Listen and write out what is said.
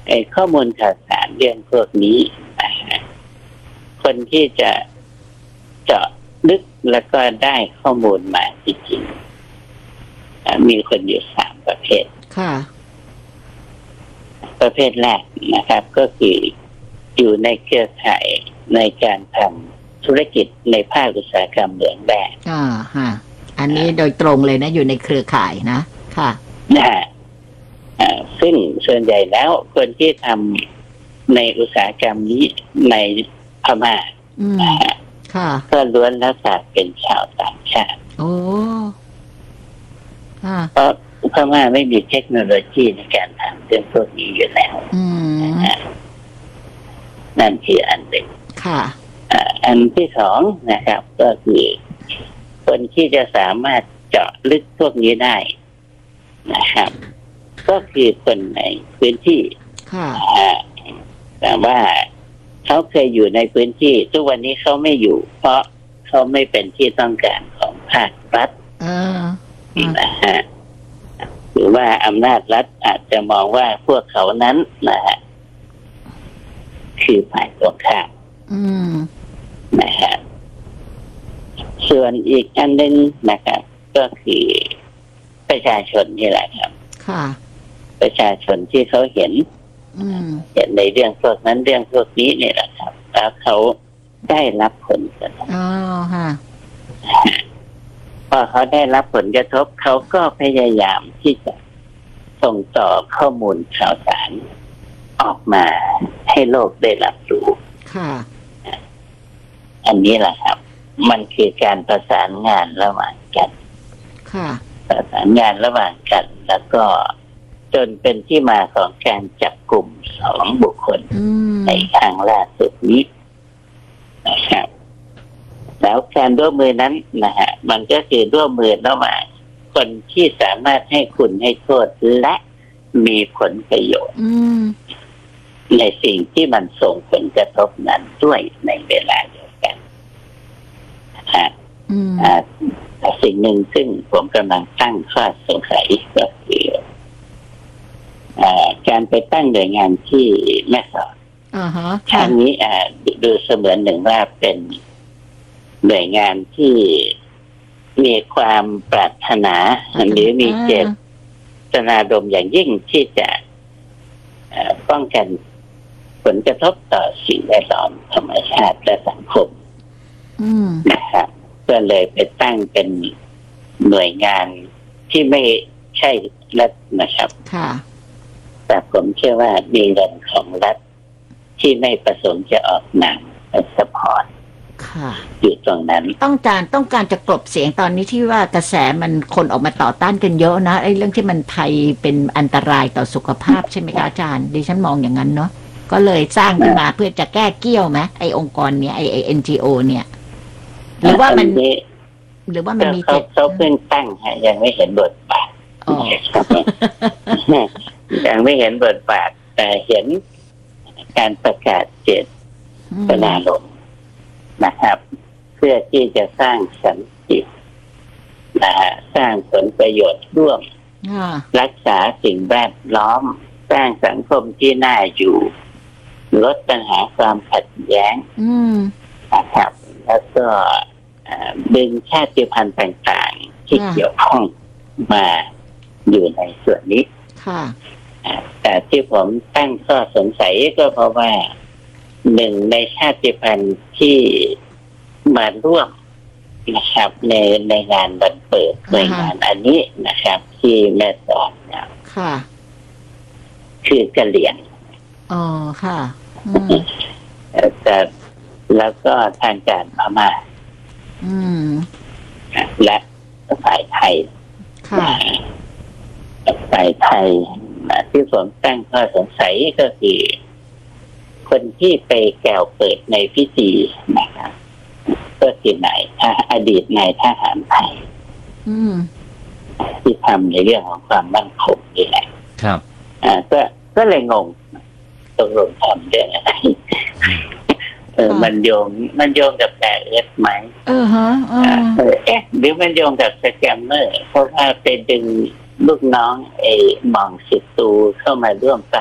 ข้อมูลข่าวสารเรื่องพวกนี้คนที่จะเจาะลึกแล้วก็ได้ข้อมูลมาจริงๆมีคนอยู่3 ประเภทค่ะประเภทแรกนะครับก็คืออยู่ในเครือข่ายในการทำธุรกิจในภาคอุตสาหกรรมเหมืองแร่ฮะอันนี้โดยตรงเลยนะอยู่ในเครือข่ายนะค่ะซึ่งส่วนใหญ่แล้วคนที่ทำในอุตสาหกรรมนี้ในพม่าก็ล้วนแล้วแต่เป็นชาวต่างชาติโอ้เพราะพม่าไม่มีเทคโนโลยีในการทำเรื่องพวกนี้อยู่แล้วนั่นคืออันหนึ่งอันที่สองนะครับก็คือคนที่จะสามารถเจาะลึกพวกนี้ได้นะครับก็คือคนในพื้นที่แต่ว่าเขาเคยอยู่ในพื้นที่ทุกวันนี้เขาไม่อยู่เพราะเขาไม่เป็นที่ต้องการของภาครัฐนะฮะหรือว่าอำนาจรัฐอาจจะมองว่าพวกเขานั้นนะฮะคือฝ่ายตรงข้ามนะฮะส่วนอีกอันหนึ่งนะครับก็คือประชาชนนี่แหละครับประชาชนที่เขาเห็นในเรื่องพวกนั้นเรื่องพวกนี้นี่แหละครับแล้วเขาได้รับผลกระทบพอเขาได้รับผลกระทบเขาก็พยายามที่จะส่งต่อข้อมูลข่าวสารออกมาให้โลกได้รับรู้อันนี้แหละครับมันคือการประสานงานระหว่างกันประสานงานระหว่างกันแล้วก็จนเป็นที่มาของการจับกลุ่ม2 บุคคลในครั้งล่าสุดนี้นะครับแล้วการร่วมมือนั้นนะฮะมันก็คือร่วมมือระหว่างคนที่สามารถให้คุณให้โทษและมีผลประโยชน์ในสิ่งที่มันส่งผลกระทบนั้นด้วยในเวลาเดียวกันสิ่งหนึ่งซึ่งผมกำลังตั้งข้อสงสัยก็คือการไปตั้งหน่วยงานที่แม่สอดครั้งนี้ดูเสมือนหนึ่งว่าเป็นหน่วยงานที่มีความปรารถนาหรือมีเจตนารมณ์อย่างยิ่งที่จะป้องกันผลกระทบต่อสิ่งแวดล้อมธรรมชาติและสังคมนะครับก็เลยไปตั้งเป็นหน่วยงานที่ไม่ใช่รัฐนะครับแต่ผมเชื่อว่ามีเงินของรัฐที่ไม่ประสงค์จะออกนามเป็นซัพพอร์ตอยู่ตรงนั้นต้องการจะกลบเสียงตอนนี้ที่ว่ากระแสมันคนออกมาต่อต้านกันเยอะนะไอ้เรื่องที่มันภัยเป็นอันตรายต่อสุขภาพใช่ไหมคะอาจารย์ดิฉันมองอย่างนั้นเนาะก็เลยสร้างขึ้นมาเพื่อจะแก้เกี้ยวไหมไอ้องค์กรเนี้ยไอ้ NGO เนี่ยหรือว่ามันมีเขาเพิ่งตั้งยังไม่เห็นบทบาทยังไม่เห็นบทบาทแต่เห็นการประกาศเจตนารมณ์นะครับเพื่อที่จะสร้างสันติสร้างผลประโยชน์ร่วมรักษาสิ่งแวดล้อมสร้างสังคมที่น่าอยู่ลดปัญหาความขัดแย้งนะครับแล้วก็ดึงชาติพันธุ์ต่างๆที่เกี่ยวข้องมาอยู่ในส่วนนี้แต่ที่ผมตั้งข้อสงสัยก็เพราะว่าหนึ่งในชาติพันธุ์ที่มาร่วมนะครับในงานวันเปิดในงานอันนี้นะครับที่แม่สอดนะคือกะเหรี่ยงแต่แล้วก็ทางการพม่าและฝ่ายไทยฝ่ายไทยที่ผมตั้งข้อสงสัยก็คือคนที่ไปแก้วเปิดในพิธีนะครับก็คือนายอดีตนายทหารไทยที่ทำในเรื่องของความมั่นคงนี่แหละครับก็เลยงงตกลงทำเรื่องอะไรมันโยงกับแต่เอสไหมหรือมันโยงกับสแกมเมอร์เพราะว่าไปดึงลูกน้องหม่องสิตูเข้ามาร่วมส